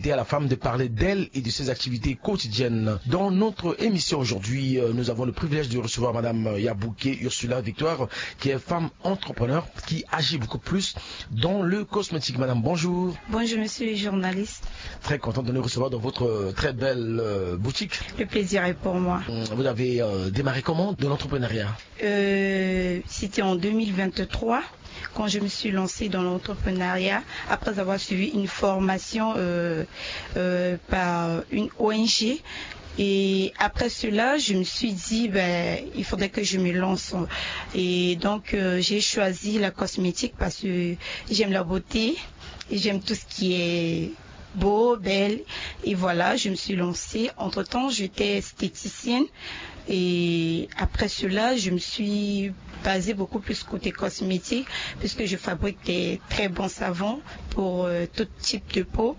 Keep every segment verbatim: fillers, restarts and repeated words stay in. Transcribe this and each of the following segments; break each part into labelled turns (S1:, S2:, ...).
S1: permettez à la femme de parler d'elle et de ses activités quotidiennes. Dans notre émission aujourd'hui, nous avons le privilège de recevoir Madame Yabouké Ursula Victoire, qui est femme entrepreneur, qui agit beaucoup plus dans le cosmétique. Madame, bonjour.
S2: Bonjour, monsieur le journaliste.
S1: Très content de nous recevoir dans votre très belle euh, boutique.
S2: Le plaisir est pour moi.
S1: Vous avez euh, démarré comment de l'entrepreneuriat?
S2: euh, C'était en deux mille vingt-trois. Quand je me suis lancée dans l'entrepreneuriat, après avoir suivi une formation euh, euh, par une O N G. Et après cela, je me suis dit, ben, il faudrait que je me lance. Et donc, euh, j'ai choisi la cosmétique parce que j'aime la beauté et j'aime tout ce qui est beau, belle. Et voilà, je me suis lancée. Entre-temps, j'étais esthéticienne. Et après cela, je me suis basée beaucoup plus côté cosmétique puisque je fabrique des très bons savons pour euh, tout type de peau.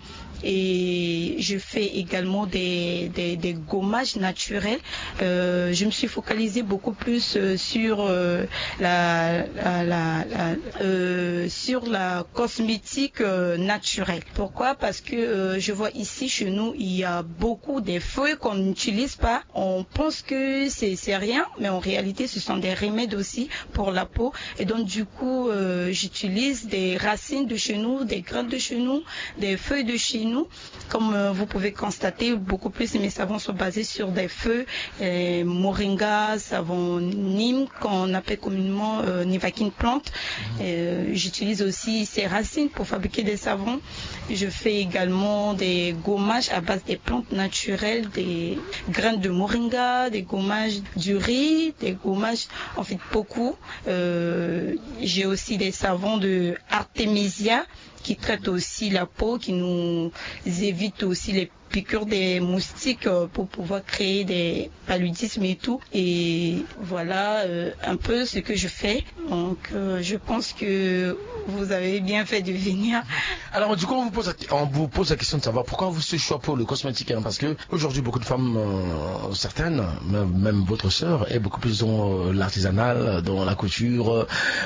S2: Et je fais également des, des, des gommages naturels. Euh, je me suis focalisée beaucoup plus euh, sur, euh, la, la, la, la, euh, sur la cosmétique euh, naturelle. Pourquoi? Parce que euh, je vois ici chez nous, il y a beaucoup de feuilles qu'on n'utilise pas. On pense que c'est, c'est rien, mais en réalité, ce sont des remèdes aussi pour la peau. Et donc, du coup, euh, j'utilise des racines de chez nous, des graines de chez nous, des feuilles de chez nous. Nous. Comme euh, vous pouvez constater, beaucoup plus mes savons sont basés sur des feuilles, euh, moringa, savon neem, qu'on appelle communément euh, nivaquine plante. Euh, j'utilise aussi ces racines pour fabriquer des savons. Je fais également des gommages à base des plantes naturelles, des graines de moringa, des gommages du riz, des gommages, en fait beaucoup. Euh, j'ai aussi des savons de Artemisia qui traitent aussi la peau, qui nous évite aussi les piqûres des moustiques pour pouvoir créer des paludismes et tout. Et voilà euh, un peu ce que je fais. Donc euh, je pense que vous avez bien fait de venir.
S1: Alors du coup on vous pose la, on vous pose la question de savoir pourquoi vous ce choix pour le cosmétique, hein, parce que aujourd'hui beaucoup de femmes, euh, certaines, même, même votre sœur, est beaucoup plus dans l'artisanal, dans la couture,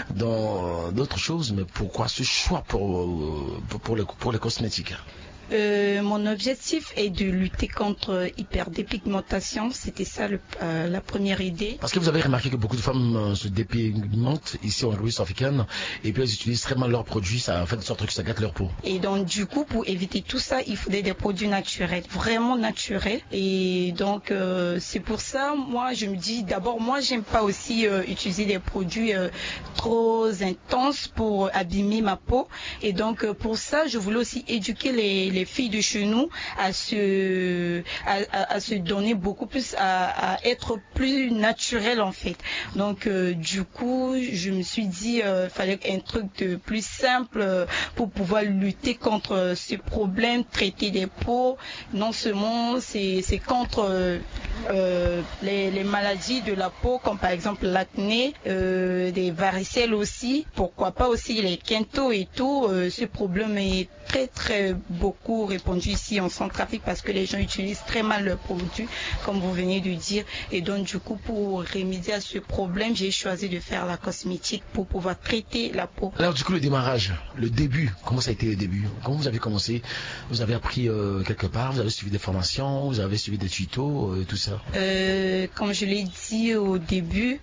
S1: dans d'autres choses. Mais pourquoi ce choix pour pour, pour, les, pour les cosmétiques?
S2: Euh, mon objectif est de lutter contre hyperdépigmentation. C'était ça le, euh, la première idée.
S1: Parce que vous avez remarqué que beaucoup de femmes euh, se dépigmentent ici en République africaine et puis elles utilisent très mal leurs produits, ça fait de sorte que ça gâte leur peau.
S2: Et donc du coup, pour éviter tout ça, il faudrait des produits naturels, vraiment naturels. Et donc euh, c'est pour ça, moi je me dis, d'abord moi j'aime pas aussi euh, utiliser des produits euh, trop intenses pour abîmer ma peau. Et donc euh, pour ça, je voulais aussi éduquer les, les filles de chez nous à se, à, à, à se donner beaucoup plus, à, à être plus naturel en fait. Donc euh, du coup, je me suis dit, euh, fallait un truc de plus simple euh, pour pouvoir lutter contre ces problèmes, traiter des peaux. Non seulement c'est, c'est contre euh, euh, les, les maladies de la peau, comme par exemple l'acné, euh, des varicelles aussi. Pourquoi pas aussi les quintos et tout. Euh, ce problème est très très beaucoup répandu ici en Centrafrique parce que les gens utilisent très mal leurs produits, comme vous venez de dire. Et donc du coup, pour remédier à ce problème, j'ai choisi de faire la cosmétique pour pouvoir traiter la peau.
S1: Alors du coup, le démarrage, le début, comment ça a été le début? Comment vous avez commencé? Vous avez appris euh, quelque part? Vous avez suivi des formations? Vous avez suivi des tutos, euh, tout ça?
S2: euh, Comme je l'ai dit au début,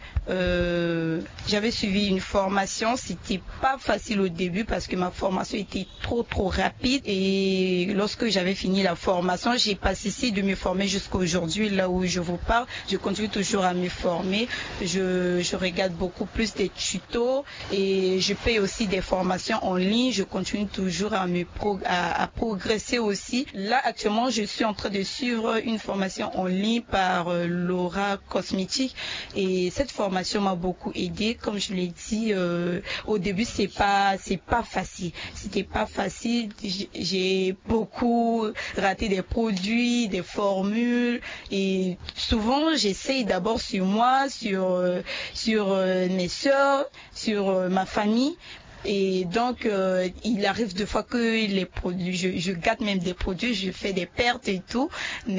S2: euh, j'avais suivi une formation. C'était pas facile au début parce que ma formation était trop trop rapide. Et lorsque j'avais fini la formation, j'ai pas cessé de me former jusqu'à aujourd'hui, là où je vous parle. Je continue toujours à me former. Je, je regarde beaucoup plus des tutos et je fais aussi des formations en ligne. Je continue toujours à me pro, à, à progresser aussi. Là, actuellement, je suis en train de suivre une formation en ligne par euh, Laura Cosmétique et cette formation m'a beaucoup aidé. Comme je l'ai dit, euh, au début, c'est pas, c'est pas facile. C'était pas facile. J'ai beaucoup raté des produits, des formules et souvent j'essaye d'abord sur moi, sur euh, sur euh, mes soeurs, sur euh, ma famille. Et donc, euh, il arrive des fois que les produits, je, je gâte même des produits, je fais des pertes et tout.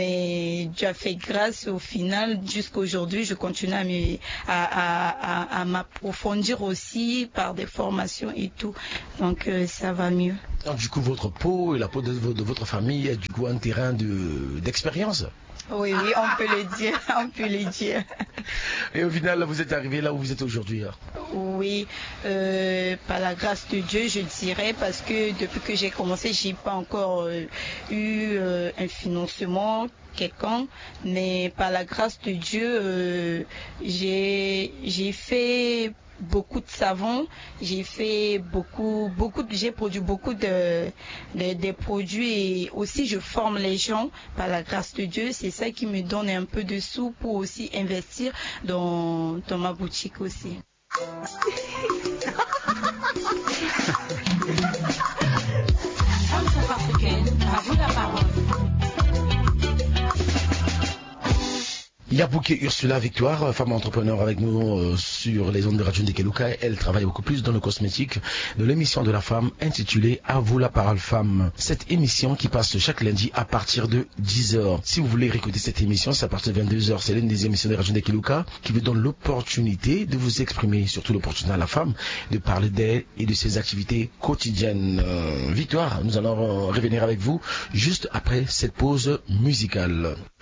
S2: Mais Dieu a fait grâce au final, jusqu'à aujourd'hui, je continue à, me, à, à, à, à m'approfondir aussi par des formations et tout. Donc, euh, ça va mieux.
S1: Donc, du coup, votre peau et la peau de, de votre famille est du coup un terrain de, d'expérience.
S2: Oui, oui, on peut le dire, on peut le dire.
S1: Et au final, vous êtes arrivé là où vous êtes aujourd'hui. Hein.
S2: Oui, euh, par la grâce de Dieu, je dirais, parce que depuis que j'ai commencé, j'ai pas encore euh, eu euh, un financement quelconque, mais par la grâce de Dieu, euh, j'ai j'ai fait beaucoup de savon, j'ai fait beaucoup, beaucoup, j'ai produit beaucoup de, de, de produits et aussi je forme les gens par la grâce de Dieu. C'est ça qui me donne un peu de sous pour aussi investir dans, dans ma boutique aussi.
S1: Yabouké Ursula Victoire, femme entrepreneur avec nous euh, sur les ondes de Radio Ndekeluka. Elle travaille beaucoup plus dans le cosmétique de l'émission de la femme intitulée À vous la parole femme. Cette émission qui passe chaque lundi à partir de dix heures. Si vous voulez réécouter cette émission, c'est à partir de vingt-deux heures. C'est l'une des émissions de Radio Ndekeluka qui vous donne l'opportunité de vous exprimer, surtout l'opportunité à la femme, de parler d'elle et de ses activités quotidiennes. Euh, Victoire, nous allons revenir avec vous juste après cette pause musicale.